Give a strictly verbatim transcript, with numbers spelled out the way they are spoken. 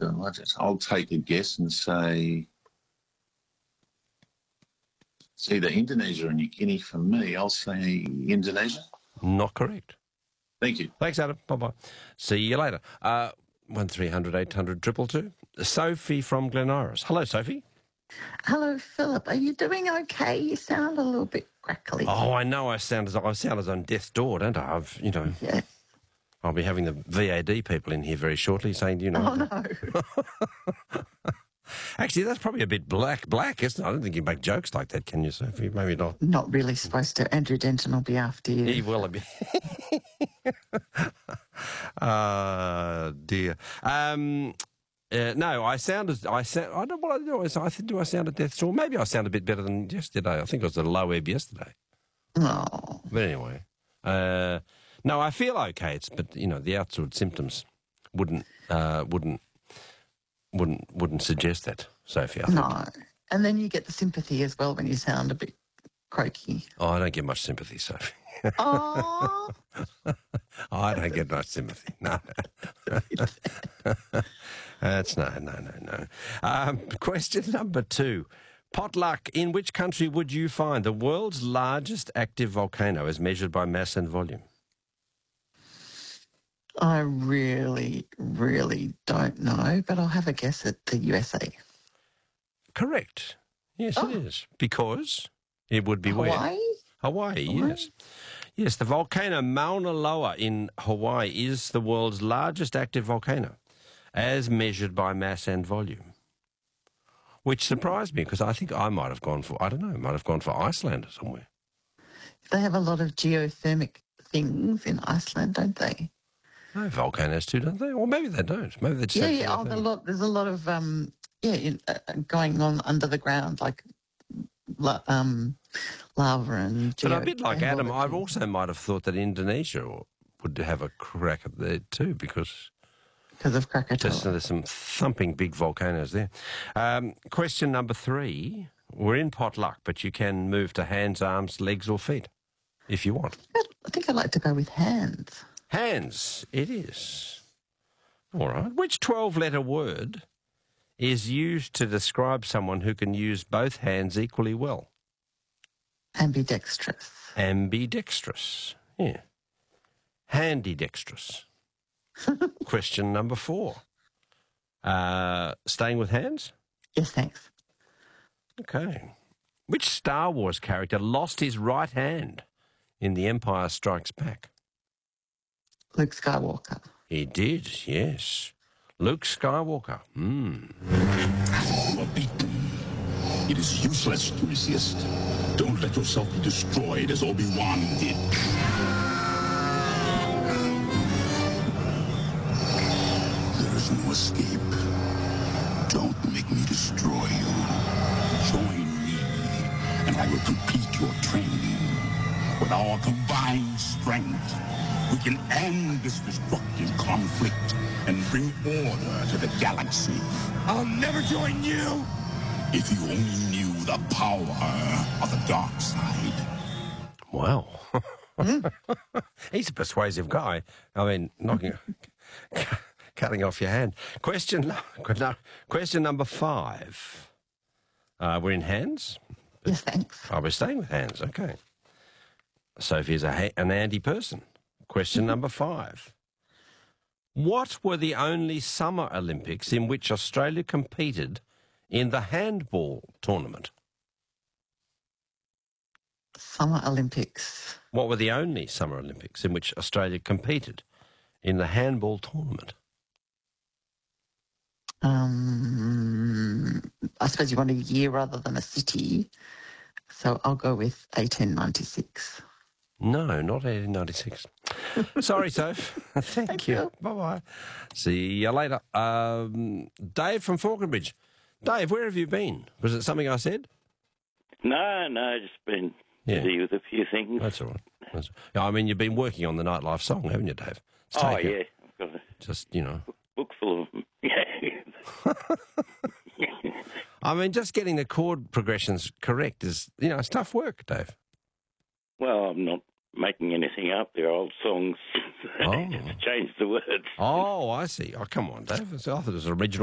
I just, I'll take a guess and say it's either Indonesia or New Guinea for me. I'll say Indonesia. Not correct. Thank you. Thanks, Adam. Bye-bye. See you later. Uh, one three hundred eight hundred two two two. Sophie from Glen Iris. Hello, Sophie. Hello, Philip. Are you doing okay? You sound a little bit crackly. Oh, I know I sound as I sound as on death's door, don't I? I've, you know, Yes. I'll be having the V A D people in here very shortly saying, you know. Oh, no. Actually, that's probably a bit black, black, isn't it? I don't think you make jokes like that, can you, Sophie? Maybe not. Not really supposed to. Andrew Denton will be after you. He will be. Ah, dear. Um, uh, no, I sound as I sound. I don't know what I do. I think do I sound at death's door? Maybe I sound a bit better than yesterday. I think I was at a low ebb yesterday. Oh. But anyway, uh, no, I feel okay. It's but you know the outward symptoms wouldn't uh, wouldn't wouldn't wouldn't suggest that, Sophie. I think. No. And then you get the sympathy as well when you sound a bit croaky. Oh, I don't get much sympathy, Sophie. Oh. I don't get much sympathy. No. That's no, no, no, no. Um, question number two. Potluck. In which country would you find the world's largest active volcano as measured by mass and volume? I really, really don't know, but I'll have a guess at the U S A. Correct. Yes, Oh. it is. Because it would be Hawaii? where? Hawaii, Hawaii? yes. Yes, the volcano Mauna Loa in Hawaii is the world's largest active volcano, as measured by mass and volume. Which surprised me, because I think I might have gone for, I don't know, might have gone for Iceland or somewhere. They have a lot of geothermic things in Iceland, don't they? They have volcanoes too, don't they? Or maybe they don't. Maybe they just Yeah, have yeah. Oh, geothermal. there's a lot, there's a lot of, um, yeah, in, uh, going on under the ground, like la- um, lava and But geo- a bit like and all Adam, that I kind of- also might have thought that Indonesia would have a crack at there too, because because of Krakatoa. there's, there's some thumping big volcanoes there. Um, question number three. We're in potluck, but you can move to hands, arms, legs or feet if you want. I think I'd like to go with hands. Hands, it is. All right. Which twelve-letter word is used to describe someone who can use both hands equally well? Ambidextrous. Ambidextrous. Yeah. Handydextrous. Question number four. Uh, staying with hands? Yes, thanks. Okay. Which Star Wars character lost his right hand in The Empire Strikes Back? Luke Skywalker. He did, yes. Luke Skywalker. Hmm. You are beaten. It is useless to resist. Don't let yourself be destroyed as Obi-Wan did. There is no escape. Don't make me destroy you. Join me, and I will complete your training. With our combined strength, we can end this destructive conflict and bring order to the galaxy. I'll never join you! If you only knew the power of the dark side. Wow. He's a persuasive guy. I mean, knocking, cutting off your hand. Question, no, question number five. Uh, we're in hands? Yes, thanks. Oh, we're staying with hands, okay. Sophie's a ha- an Andy person. Question number five. What were the only Summer Olympics in which Australia competed in the handball tournament? Summer Olympics. What were the only Summer Olympics in which Australia competed in the handball tournament? Um, I suppose you want a year rather than a city. So I'll go with eighteen ninety-six. No, not eighteen ninety-six. Sorry, Soph. Thank, Thank you. you. Bye-bye. See you later. Um, Dave from Falconbridge. Dave, where have you been? Was it something I said? No, no, just been Yeah. busy with a few things. That's all right. That's all right. I mean, you've been working on the Nightlife song, haven't you, Dave? It's Oh, taken- yeah. I've got a Just, you know. book full of them. Yeah. I mean, just getting the chord progressions correct is, you know, it's tough work, Dave. Well, I'm not making anything up. They're old songs. Oh. Just change the words. Oh, I see. Oh, come on, Dave. I thought it was original.